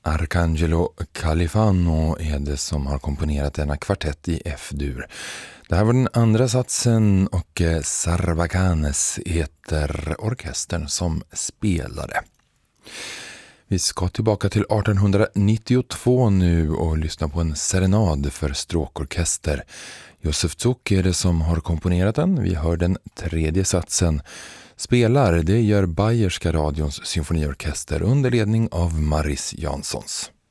Arcangelo Califano är det som har komponerat denna kvartett i F-dur. Det här var den andra satsen och Sarvacanes heter orkestern som spelade. Vi ska tillbaka till 1892 nu och lyssna på en serenad för stråkorkester. Josef Zuck är det som har komponerat den. Vi hör den tredje satsen. Spelar, det gör Bayerska radions symfoniorkester under ledning av Maris Janssons.